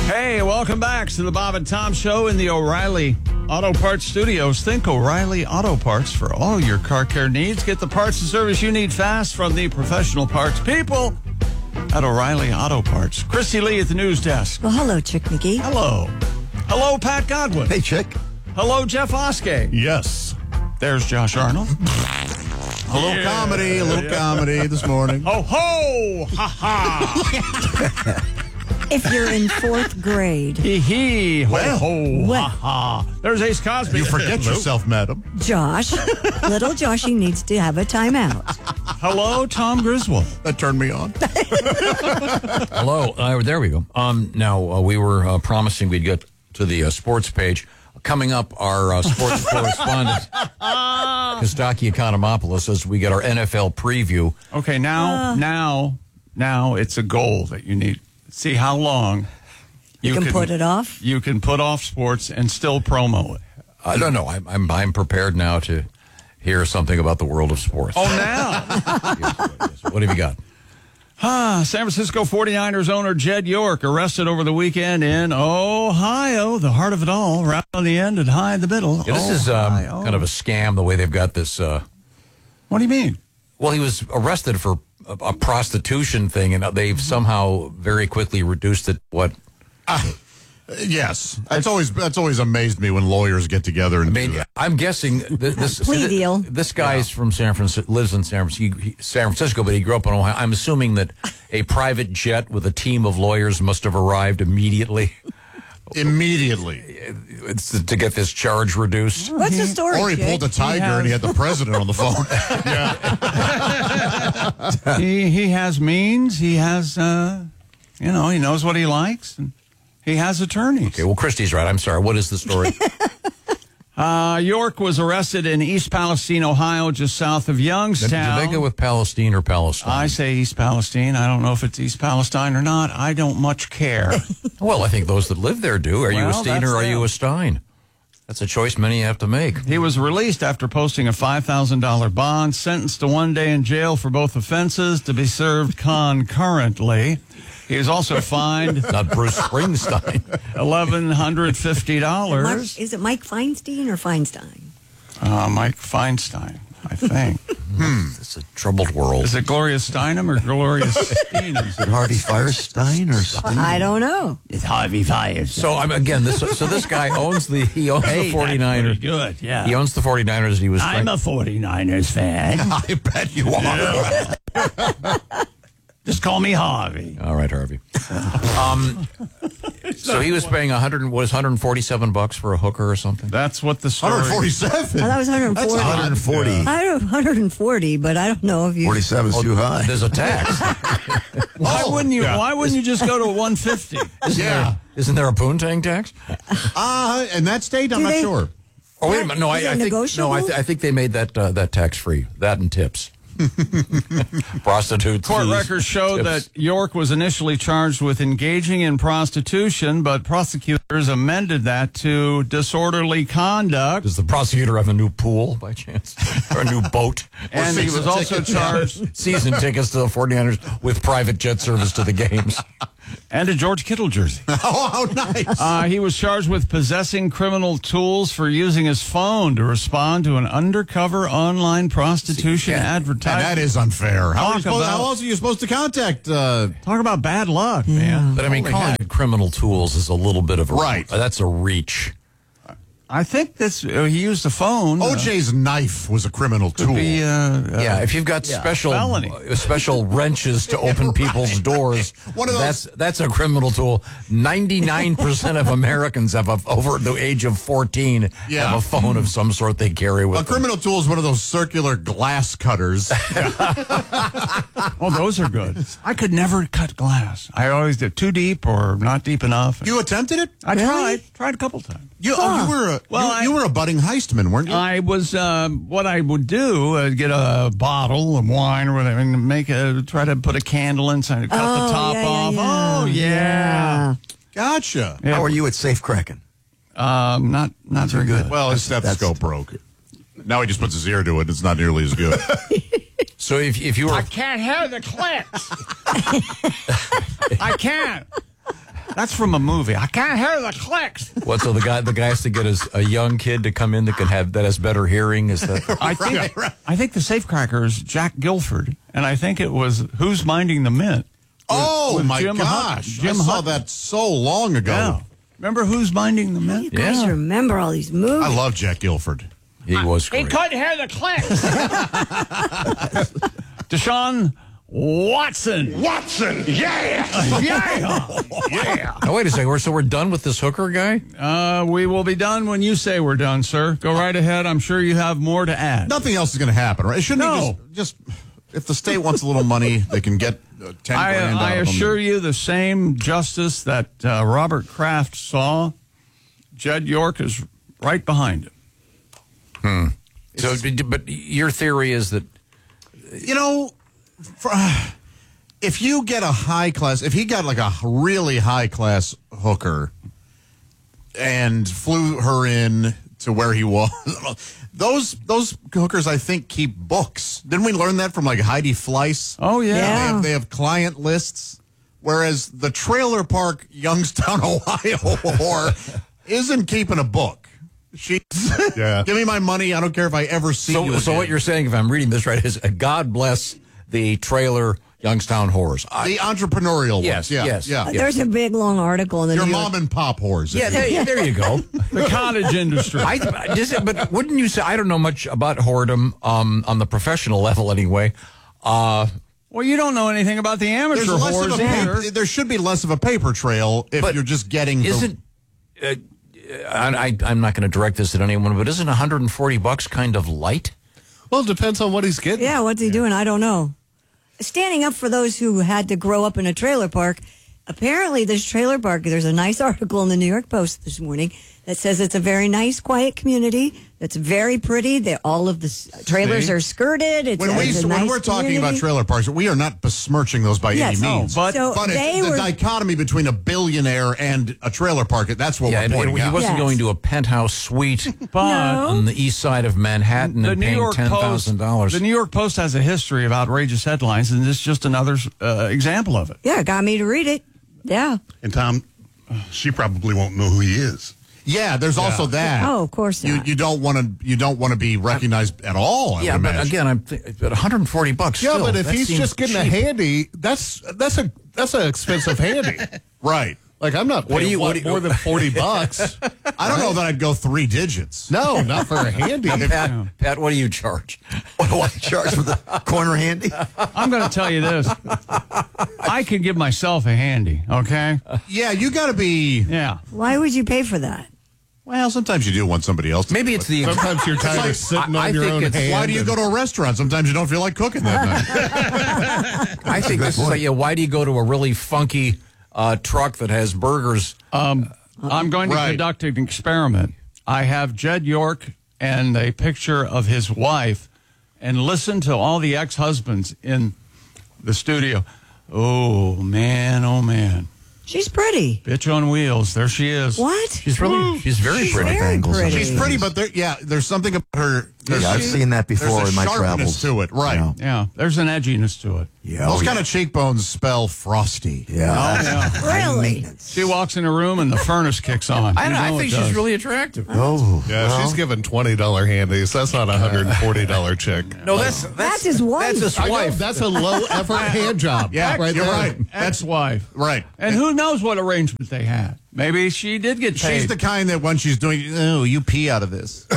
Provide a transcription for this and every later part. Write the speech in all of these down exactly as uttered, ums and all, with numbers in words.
Hey, welcome back to the Bob and Tom Show in the O'Reilly Auto Parts Studios. Think O'Reilly Auto Parts for all your car care needs. Get the parts and service you need fast from the professional parts people at O'Reilly Auto Parts. Christy Lee at the news desk. Well, hello, Chick McGee. Hello. Hello, Pat Godwin. Hey, Chick. Hello, Jeff Oskey. Yes. There's Josh Arnold. A little yeah. comedy, a little yeah. comedy this morning. Ho, ho! Ha, ha! If you're in fourth grade. Hee hee. Ho, well, ho, well. ha, ha. There's Ace Cosby. You forget yourself, madam. Josh, little Joshy needs to have a timeout. Hello, Tom Griswold. That turned me on. Hello. Uh, there we go. Um, now, uh, we were uh, promising we'd get to the uh, sports page. Coming up, our uh, sports correspondent, Kostaki Economopoulos, as we get our N F L preview. Okay, now, uh, now, now it's a goal that you need. See how long you, you can, can put it off. You can put off sports and still promo it. I don't know. I'm, I'm I'm prepared now to hear something about the world of sports. Oh, now. Yes, what have you got? Ah, San Francisco forty-niners owner Jed York arrested over the weekend in Ohio. The heart of it all, right on the end and high in the middle. Yeah, this is um, kind of a scam, the way they've got this. Uh, what do you mean? Well, he was arrested for a, a prostitution thing, and they've somehow very quickly reduced it. What? Uh, yes, that's always that's always amazed me when lawyers get together and. I mean, I'm guessing this this, plea this, deal. This guy's yeah. from San Francisco, lives in San Francisco, he, San Francisco, but he grew up in Ohio. I'm assuming that a private jet with a team of lawyers must have arrived immediately. Immediately, it's to get this charge reduced. What's the story? Or he Jake? pulled a tiger he and he had the president on the phone. Yeah. he he has means. He has, uh, you know, he knows what he likes, and he has attorneys. Okay, well, Christy's right. I'm sorry. What is the story? uh, York was arrested in East Palestine, Ohio, just south of Youngstown. Did they go with Palestine or Palestine? I say East Palestine. I don't know if it's East Palestine or not. I don't much care. Well, I think those that live there do. Are well, you a Steen or are them. you a Stein? That's a choice many have to make. He was released after posting a five thousand dollars bond, sentenced to one day in jail for both offenses to be served concurrently. He is also fined. Not Bruce Springsteen. eleven hundred fifty dollars. Mark, is it Mike Feinstein or Feinstein? Uh, Mike Feinstein, I think. hmm. It's a troubled world. Is it Gloria Steinem or Gloria Steinem? Is it Harvey Firestein or something? I don't know. It's Harvey Firestein. So I'm again. This so this guy owns the he owns hey, the forty-niners. Good, yeah. He owns the forty-niners. And he was. I'm a forty-niners fan. I bet you are. Just call me Harvey. All right, Harvey. um, so he was paying one hundred was one hundred forty-seven bucks for a hooker or something. That's what the story. one hundred forty-seven. Oh, that was one hundred forty. That's one hundred forty. I have one hundred forty, but I don't know if you. forty-seven is oh, too high. There's a tax. Why oh, wouldn't you? yeah. Why wouldn't you just go to one fifty? Isn't yeah. There, isn't there a poontang tax? Uh, in that state, I'm Do not they, sure. Oh wait a minute. No, I, Is it I think negotiable? no. I, th- I think they made that uh, that tax free. That and tips. Prostitutes. Court fees, records show tips. that York was initially charged with engaging in prostitution, but prosecutors amended that to disorderly conduct. Does the prosecutor have a new pool by chance? Or a new boat? And he was also charged season tickets to the forty-niners with private jet service to the games. And a George Kittle jersey. Oh, how nice. Uh, he was charged with possessing criminal tools for using his phone to respond to an undercover online prostitution yeah. advertisement. And that is unfair. How, are you supposed, about, how else are you supposed to contact? Uh, talk about bad luck, man. But I mean, Holy calling heck. it criminal tools is a little bit of a Right. Uh, that's a reach. I think this. Uh, he used a phone. O J's uh, knife was a criminal tool. Be, uh, uh, yeah, if you've got yeah, special felony. uh, special wrenches to open people's right, doors, right. One of those. that's that's a criminal tool. ninety-nine percent of Americans have a, over the age of fourteen yeah. have a phone of some sort they carry with A them. criminal tool is one of those circular glass cutters. Oh, those are good. I could never cut glass. I always did too deep or not deep enough. You attempted it? I Really? tried. Tried a couple times. You, Huh. oh, you were a Well, you, I- you were a budding heistman, weren't you? I was, um, what I would do, uh, get a bottle of wine or whatever, and make a, try to put a candle inside, cut Oh, the top yeah, yeah, off. yeah. Oh, yeah. Gotcha. Yeah. How are you at safe cracking? Um, not, not very good. Well, his That's- stethoscope broke. Now he just puts his ear to it. It's not nearly as good. So if if you were I can't hear the clicks. I can't. That's from a movie. I can't hear the clicks. What? So the guy, the guy has to get his, a young kid to come in that can have that has better hearing. Is that? I think. Right, right. I think the safecracker is Jack Guilford, and I think it was Who's Minding the Mint. Oh, with my Jim gosh. Hutton. Jim I saw Hutton. that so long ago. Yeah. Remember Who's Minding the You Mint? guys Yeah. remember all these movies? I love Jack Guilford. He was He great. couldn't hear the clicks. Deshaun Watson. Watson, yeah! Yeah. Yeah. Oh, wait a second. We're, so we're done with this hooker guy? Uh, we will be done when you say we're done, sir. Go right ahead. I'm sure you have more to add. Nothing else is going to happen, right? It shouldn't No. be just, just if the state wants a little money, they can get uh, ten I, grand out I of them. assure you the same justice that uh, Robert Kraft saw, Jed York is right behind him. So, but your theory is that You know, for, uh, if you get a high class, if he got like a really high class hooker and flew her in to where he was, those those hookers I think keep books. Didn't we learn that from like Heidi Fleiss? Oh, yeah. They Yeah. have, they have client lists, whereas the trailer park Youngstown, Ohio whore isn't keeping a book. She's Yeah. give me my money. I don't care if I ever see you. so. So again. what you're saying, if I'm reading this right, is uh, God bless the trailer Youngstown whores. I, the entrepreneurial Yes, ones. Yeah, yes. yeah. There's a big long article in the Your New mom York. and pop whores. yeah, there, there you go. The cottage industry. I, does it, but wouldn't you say, I don't know much about whoredom um, on the professional level anyway. Uh, Well, you don't know anything about the amateur There's less whores of a either. paper, there should be less of a paper trail if But you're just getting. the- isn't, uh, I, I, I'm not going to direct this at anyone, but isn't one hundred forty bucks kind of light? Well, it depends on what he's getting. Yeah, what's he doing? I don't know. Standing up for those who had to grow up in a trailer park. Apparently, this trailer park, there's a nice article in the New York Post this morning that says it's a very nice, quiet community. That's very pretty. That all of the s- trailers See? are skirted. It's, when we it's a when nice we're talking about community. trailer parks, we are not besmirching those by Yes. any No, means. but- So but they it's the were- dichotomy between a billionaire and a trailer park. That's what Yeah, we're and, pointing and he out. wasn't Yes. going to a penthouse suite But No. on the east side of Manhattan the and New paying York ten Post, thousand dollars. the New York Post has a history of outrageous headlines, and this is just another uh, example of it. Yeah, got me to read it. Yeah. And Tom, she probably won't know who he is. Yeah, there's also that. Oh, of course You not. you don't want to you don't want to be recognized at all. I Yeah, would but imagine. again, I'm th- but one hundred forty bucks. Yeah, still, but if that he's seems just getting a cheap. handy, that's that's a that's an expensive handy. right. Like I'm not paying What do you- what, what do you- more than forty bucks. I don't know that I'd go three digits. No, not for a handy. Pat, Pat, what do you charge? What do I charge for the corner handy? I'm going to tell you this. I could give myself a handy, okay? Yeah, you got to be. Yeah. Why would you pay for that? Well, sometimes you do want somebody else. To Maybe do it's it. the Sometimes you're tired like- of sitting I- on I your think own it's- hand. Why do you and- go to a restaurant? Sometimes you don't feel like cooking that night. I think this is like, yeah, why do you go to a really funky uh, truck that has burgers? Um, I'm going to Right. conduct an experiment. I have Jed York and a picture of his wife, and listen to all the ex-husbands in the studio. Oh, man, oh, man. She's pretty. Bitch on wheels. There she is. What? She's really, she's very She's pretty. very pretty. She's pretty, but there, yeah, there's something about her. There's, Yeah, I've seen that before there's a in my sharpness travels. to it, right? Yeah. Yeah, there's an edginess to it. Yeah, Those oh, kind of cheekbones spell frosty. yeah. Oh, yeah. Really? She walks in a room and the furnace kicks on. I, You don't know, I know think it she's does. really attractive. Oh, Yeah, well, she's giving twenty dollar handies. That's not a one hundred forty dollar chick. No, that's that's, That's his wife. That's his I know, wife. that's a low effort hand job. Yeah, right you're there. right. Ex-wife. Right. And who knows what arrangement they had. Maybe she did get paid. She's the kind that when she's doing, oh, you pee out of this.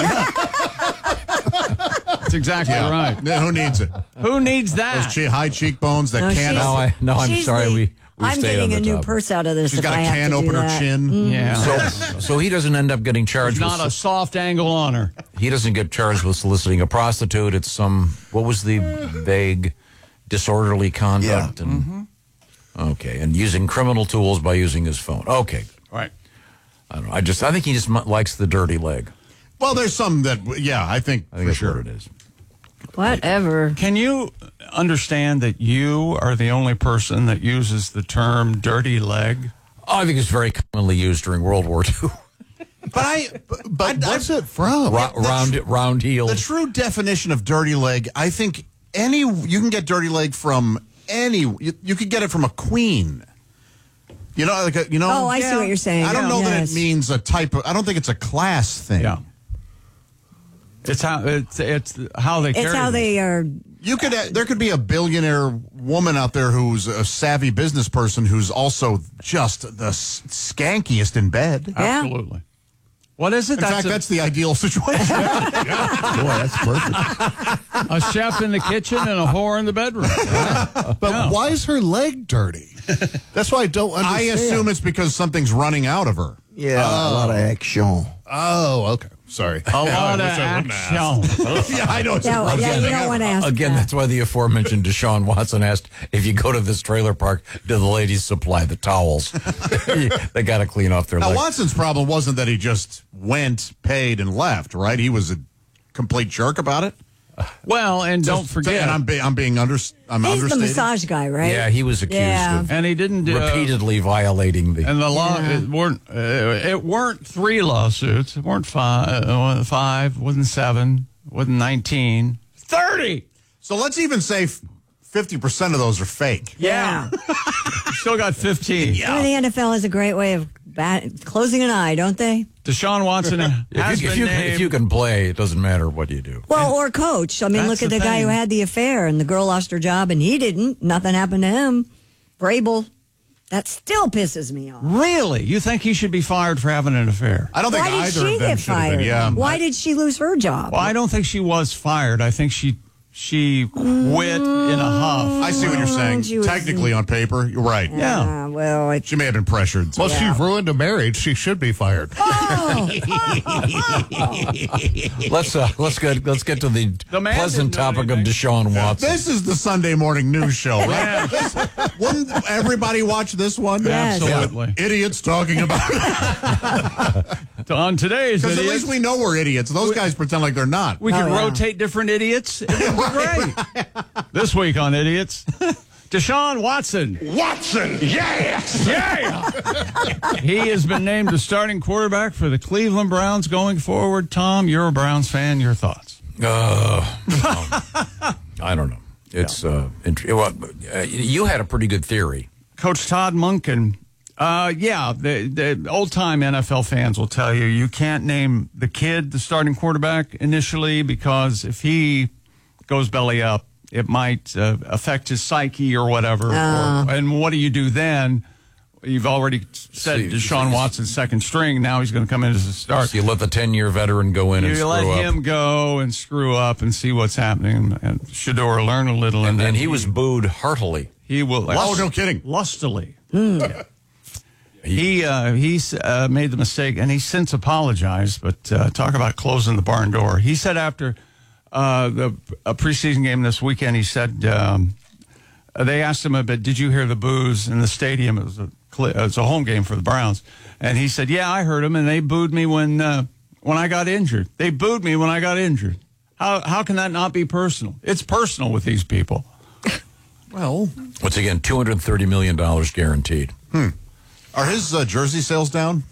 That's exactly right. Yeah, who needs it? Who needs that? Those che- high cheekbones that No, can't. she's- No, I, no, I'm She's sorry. the- we we I'm stayed on getting the a new top. purse out of this. She's if got I a have can to do opener that. chin. Yeah. So, so he doesn't end up getting charged. There's not a with, soft angle on her. he doesn't get charged with soliciting a prostitute. It's some what was the vague, disorderly conduct Yeah. and okay, and using criminal tools by using his phone. Okay, Right. I don't know. I just I think he just mu- likes the dirty leg. Well, there's some that, yeah, I think, I think for that's sure. what it is. Whatever. Can you understand that you are the only person that uses the term dirty leg? Oh, I think it's very commonly used during World War Two. But I, but, but What's it from? Ra- round round heel. the true definition of dirty leg, I think any, you can get dirty leg from any, you, you could get it from a queen. You know, like a, you know. Oh, I see Yeah. what you're saying. I don't know that Yes. it means a type of. I don't think it's a class thing. Yeah. It's how it's it's how they. It's carry how them. they are. You could. There could be a billionaire woman out there who's a savvy business person who's also just the s- skankiest in bed. Yeah. Absolutely. What is it? In fact, a, that's the ideal situation. Boy, that's perfect. a chef in the kitchen and a whore in the bedroom. But Yeah. why is her leg dirty? That's why I don't I understand. assume it's because something's running out of her. Yeah, a lot of action. Oh, okay. Sorry. A lot of I wish I wouldn't ask. action. Yeah, I know. It's Yeah, yeah, you don't want to ask Again, that. that's why the aforementioned Deshaun Watson asked, if you go to this trailer park, do the ladies supply the towels? They got to clean off their Now, legs. Watson's problem wasn't that he just went, paid, and left, right? He was a complete jerk about it. Well, and don't Just- forget, and I'm, be, I'm being under, I'm He's the understated. massage guy, right? Yeah, he was accused Yeah. of and he didn't uh, repeatedly violating the. And the law, Yeah. it weren't uh, it weren't three lawsuits. It weren't five, uh, five, wasn't seven, wasn't nineteen, thirty. So let's even say fifty percent of those are fake. Yeah. Still got fifteen. I mean, the N F L has a great way of bat- closing an eye, don't they? Deshaun Watson has if, you, if, been you, named. if you can play, it doesn't matter what you do. Well, or coach. I mean, That's look at the the, guy thing. who had the affair and the girl lost her job and he didn't. Nothing happened to him. Vrabel. That still pisses me off. Really? You think he should be fired for having an affair? I don't think Why did either she of them get should have fired? been. Yeah. Why did she lose her job? Well, I don't think she was fired. I think she she quit in a huff. I see what you're saying. She was- Technically, on paper, you're right. Yeah. Uh, well, it, She may have been pressured. Well, she ruined a marriage. She should be fired. Let's uh, let's get let's get to the, The man pleasant didn't know topic of anything. Deshaun Watson. This is the Sunday morning news show, right? This- wouldn't everybody watch this one? Yes. Absolutely. Idiots talking about it. On today's Because at idiots, least we know we're idiots. Those guys pretend like they're not. we Oh, can yeah. rotate different idiots. It would be great. This week on Idiots, Deshaun Watson. Watson, yes! Yeah! He has been named the starting quarterback for the Cleveland Browns going forward. Tom, you're a Browns fan. Your thoughts? Uh, um, I don't know. It's uh, int- well, uh, you had a pretty good theory. Coach Todd Monken. Uh, yeah, the, the old-time N F L fans will tell you you can't name the kid the starting quarterback initially because if he goes belly up, it might uh, affect his psyche or whatever. Uh. Or, and what do you do then? You've already said See, Deshaun see, Watson's second string. Now he's going to come in as a start. So you let the ten-year veteran go in and You screw let up. him go and screw up and see what's happening. And Shador learn a little. and then then he was booed heartily. He will. Oh, no kidding. Lustily. Yeah. He uh, he's uh, made the mistake, and he's since apologized. But uh, talk about closing the barn door. He said after uh, the a preseason game this weekend, he said um, they asked him a bit. Did you hear the boos in the stadium? It was a it was a home game for the Browns, and he said, "Yeah, I heard them, and they booed me when uh, when I got injured. They booed me when I got injured. How how can that not be personal? It's personal with these people." Well, Once again, two hundred thirty million dollars guaranteed. are his uh, jersey sales down?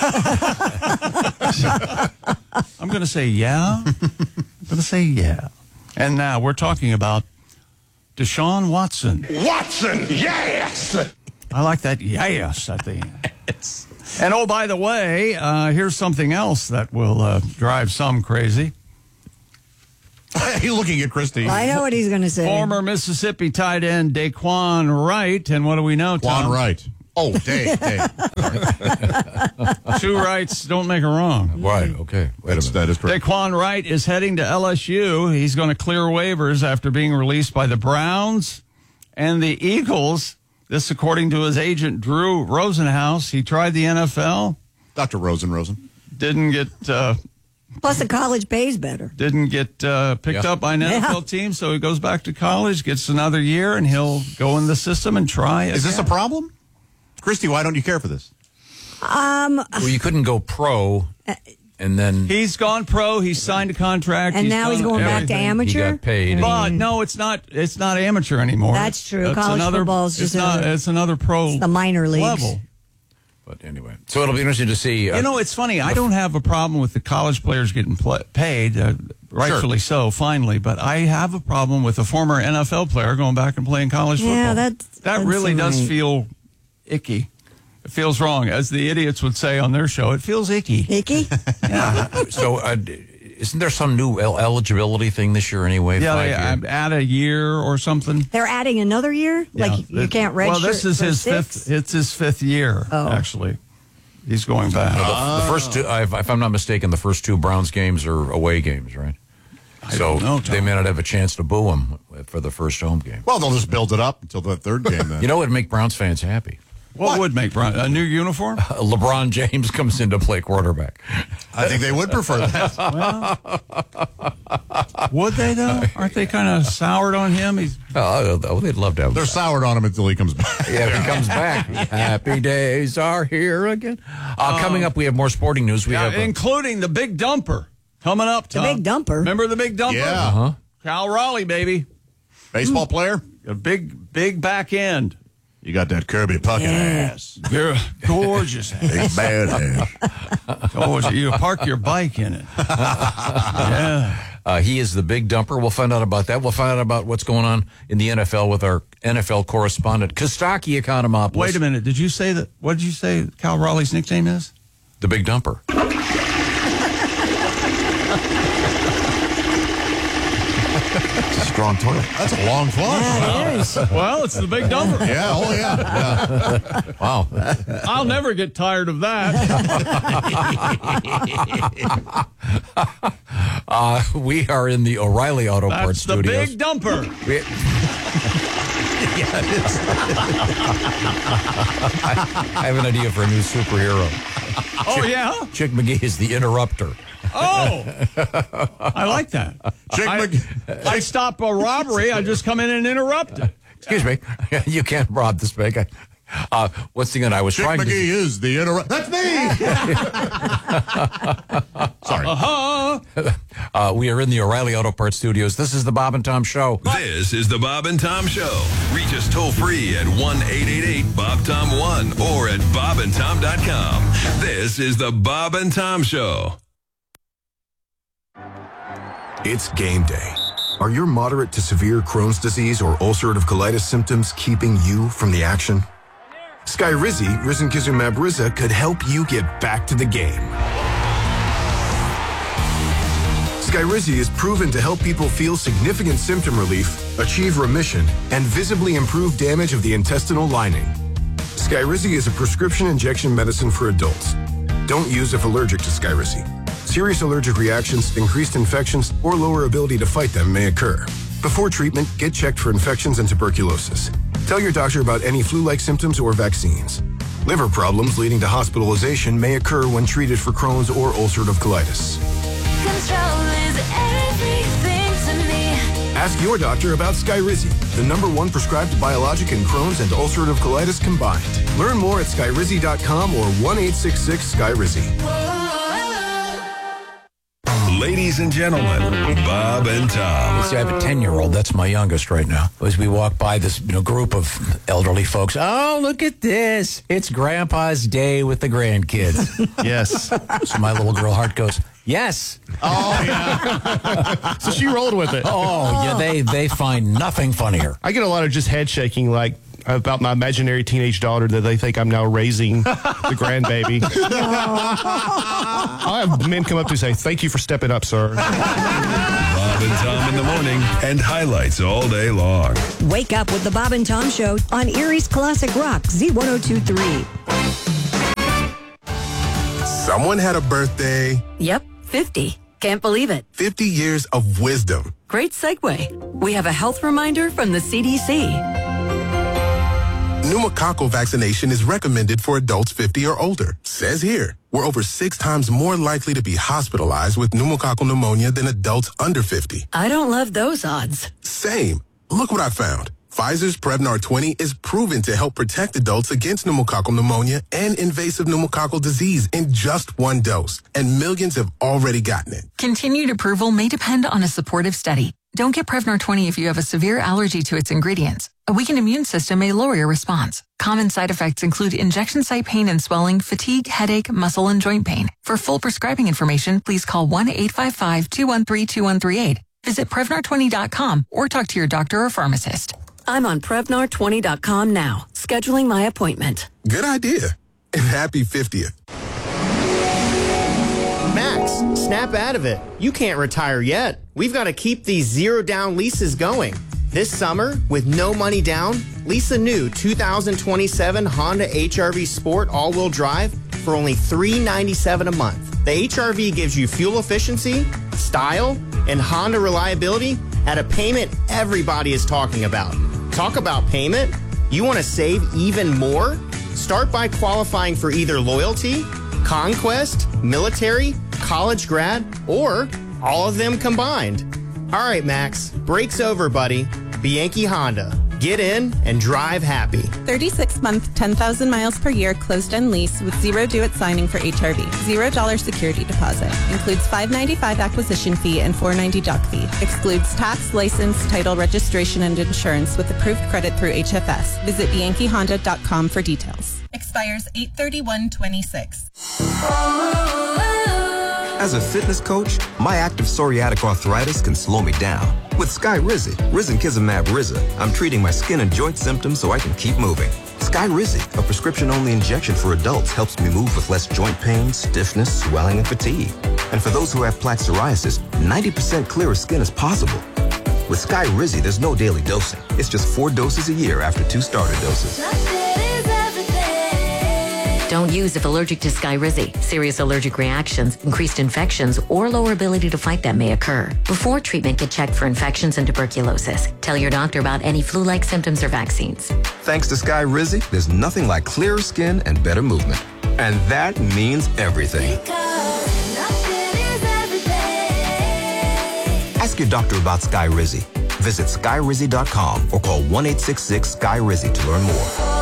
I'm going to say yeah. I'm going to say yeah. And now we're talking about Deshaun Watson. Watson, yes! I like that yes at the end. And oh, by the way, uh, here's something else that will uh, drive some crazy. Hey, looking at Christy. I know what he's going to say. Former Mississippi tight end Daquan Wright. And what do we know, Tom? Juan Wright. Oh, Dave, Dave. Two rights don't make a wrong. Right, okay. Wait a That's, minute. that is correct. Daquan Wright is heading to L S U. He's going to clear waivers after being released by the Browns and the Eagles. This, according to his agent, Drew Rosenhaus. He tried the N F L, Doctor Rosen, Rosen. didn't get uh, Plus, the college pays better. didn't get uh, picked Yeah. up by an N F L team, so he goes back to college, gets another year, and he'll go in the system and try. Is this a again. problem? Christy, why don't you care for this? Um, Well, you couldn't go pro and then He's gone pro. He's signed a contract, and now he's done going back to everything. he amateur. got paid. But no, it's not. It's not amateur anymore. That's true. It's College another, football is it's just not. another- It's another pro. the minor leagues. level. But anyway, so it'll be interesting to see. Uh, You know, it's funny. I don't have a problem with the college players getting pl- paid, uh, rightfully so, finally. But I have a problem with a former N F L player going back and playing college Yeah, football. that that doesn't really seem does right. feel icky. It feels wrong. As the idiots would say on their show, it feels icky. Icky? So, uh, isn't there some new el- eligibility thing this year anyway? Yeah, Five they year? add a year or something. They're adding another year? Yeah, Like you it- can't register Well, this is for his six? fifth. It's his fifth year, Oh. actually. He's going back. The, the first two, if, if I'm not mistaken, the first two Browns games are away games, right? I so don't know, Tom. they may not have a chance to boo him for the first home game. Well, they'll just build it up until the third game then. You know what would make Browns fans happy? What, What? would make Brian a new uniform? Uh, LeBron James comes in to play quarterback. I think they would prefer that. Would they though? Aren't they kind of soured on him? He's Oh, oh, they'd love to have him. They're soured on him until he comes back. Yeah, if he comes back. Happy days are here again. Uh, coming up, we have more sporting news. We yeah, have uh, including the big dumper coming up. The Tom. big dumper? Remember the big dumper? Yeah. uh-huh. Cal Raleigh, baby. Baseball player? A big, big back end. You got that Kirby Puckett Yeah. ass. You're gorgeous. Big bad ass. Gorgeous. You park your bike in it. Yeah. Uh, he is the big dumper. We'll find out about that. We'll find out about what's going on in the N F L with our N F L correspondent, Kostaki Economopoulos. Wait a minute. Did you say that? What did you say Cal Raleigh's nickname is? The big dumper. It's a strong toilet. That's a long flush. Yeah, it is. Well, it's the big dumper. Yeah, oh yeah. yeah. Wow. I'll never get tired of that. Uh, we are in the O'Reilly Auto Parts That's the Studios. big dumper. We- I have an idea for a new superhero. Oh, yeah? Chick McGee is the interrupter. Oh, I like that. Chick I, Mc- I stop a robbery. I just come in and interrupt it. Excuse me. You can't rob this bank. I- Uh, once again, I was Chick trying McGee to. is the interrupt. That's me. Sorry. Uh-huh. Uh, we are in the O'Reilly Auto Parts Studios. This is the Bob and Tom Show. This is the Bob and Tom Show. Reach us toll free at one eight eight eight Bob Tom one or at bob and tom dot com. This is the Bob and Tom Show. It's game day. Are your moderate to severe Crohn's disease or ulcerative colitis symptoms keeping you from the action? Skyrizi, risankizumab Riza, could help you get back to the game. Skyrizi is proven to help people feel significant symptom relief, achieve remission, and visibly improve damage of the intestinal lining. Skyrizi is a prescription injection medicine for adults. Don't use if allergic to Skyrizi. Serious allergic reactions, increased infections, or lower ability to fight them may occur. Before treatment, get checked for infections and tuberculosis. Tell your doctor about any flu-like symptoms or vaccines. Liver problems leading to hospitalization may occur when treated for Crohn's or ulcerative colitis. Control is everything to me. Ask your doctor about Skyrizi, the number one prescribed biologic in Crohn's and ulcerative colitis combined. Learn more at skyrizi dot com or one eight six six Skyrizi. Ladies and gentlemen, Bob and Tom. See, I have a ten-year-old. That's my youngest right now. As we walk by this you know, group of elderly folks, oh, look at this. It's Grandpa's day with the grandkids. Yes. So my little girl heart goes, yes. Oh, yeah. So she rolled with it. Oh, yeah, they, they find nothing funnier. I get a lot of just head shaking, like about my imaginary teenage daughter that they think I'm now raising the grandbaby. I have men come up to me and say, thank you for stepping up, sir. Bob and Tom in the morning and highlights all day long. Wake up with the Bob and Tom Show on Erie's Classic Rock, Z ten twenty-three. Someone had a birthday. Yep, fifty. Can't believe it. fifty years of wisdom. Great segue. We have a health reminder from the C D C. Pneumococcal vaccination is recommended for adults fifty or older. Says here, we're over six times more likely to be hospitalized with pneumococcal pneumonia than adults under fifty. I don't love those odds. Same. Look what I found. Pfizer's Prevnar twenty is proven to help protect adults against pneumococcal pneumonia and invasive pneumococcal disease in just one dose, and millions have already gotten it. Continued approval may depend on a supportive study. Don't get Prevnar twenty if you have a severe allergy to its ingredients. A weakened immune system may lower your response. Common side effects include injection site pain and swelling, fatigue, headache, muscle, and joint pain. For full prescribing information, please call one eight five five, two one three, two one three eight. Visit Prevnar twenty dot com or talk to your doctor or pharmacist. I'm on Prevnar twenty dot com now, scheduling my appointment. Good idea. and happy fiftieth. Max, snap out of it. You can't retire yet. We've got to keep these zero-down leases going. This summer, with no money down, lease a new two thousand twenty-seven Honda H R V Sport all-wheel drive for only three hundred ninety-seven dollars a month. The H R V gives you fuel efficiency, style, and Honda reliability at a payment everybody is talking about. Talk about payment? You want to save even more? Start by qualifying for either loyalty, conquest, military, college grad, or all of them combined. All right, Max, break's over, buddy. Bianchi Honda. Get in and drive happy. thirty-six month, ten thousand miles per year closed-end lease with zero due at signing for H R V. zero dollars security deposit. Includes five dollars and ninety-five cents acquisition fee and four dollars and ninety cents doc fee. Excludes tax, license, title, registration, and insurance with approved credit through H F S. Visit bianchi honda dot com for details. Expires eight thirty-one twenty-six. As a fitness coach, my active psoriatic arthritis can slow me down. With Skyrizi, Risankizumab Riza, I'm treating my skin and joint symptoms so I can keep moving. Skyrizi, a prescription-only injection for adults, helps me move with less joint pain, stiffness, swelling, and fatigue. And for those who have plaque psoriasis, ninety percent clearer skin is possible. With Skyrizi, there's no daily dosing. It's just four doses a year after two starter doses. Don't use if allergic to Skyrizi. Serious allergic reactions, increased infections, or lower ability to fight them may occur. Before treatment, get checked for infections and tuberculosis. Tell your doctor about any flu-like symptoms or vaccines. Thanks to Skyrizi, there's nothing like clearer skin and better movement. And that means everything. Ask your doctor about Skyrizi. Visit skyrizi dot com or call one eight six six Sky Rizi to learn more.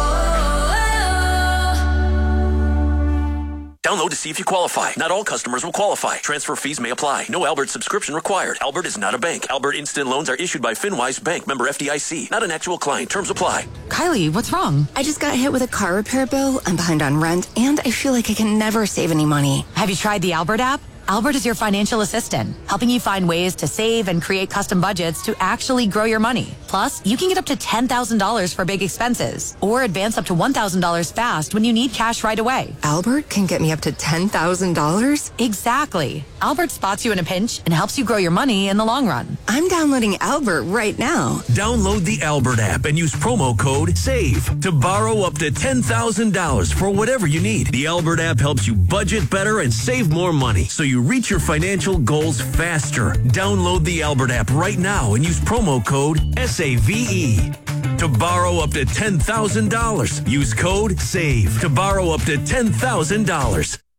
Download to see if you qualify. Not all customers will qualify. Transfer fees may apply. No Albert subscription required. Albert is not a bank. Albert Instant Loans are issued by FinWise Bank, member F D I C. Not an actual client. Terms apply. Kylie, what's wrong? I just got hit with a car repair bill. I'm behind on rent, and I feel like I can never save any money. Have you tried the Albert app? Albert is your financial assistant, helping you find ways to save and create custom budgets to actually grow your money. Plus, you can get up to ten thousand dollars for big expenses or advance up to one thousand dollars fast when you need cash right away. Albert can get me up to ten thousand dollars? Exactly. Albert spots you in a pinch and helps you grow your money in the long run. I'm downloading Albert right now. Download the Albert app and use promo code SAVE to borrow up to ten thousand dollars for whatever you need. The Albert app helps you budget better and save more money so you reach your financial goals faster. Download the Albert app right now and use promo code S A V E to borrow up to ten thousand dollars. Use code SAVE to borrow up to ten thousand dollars.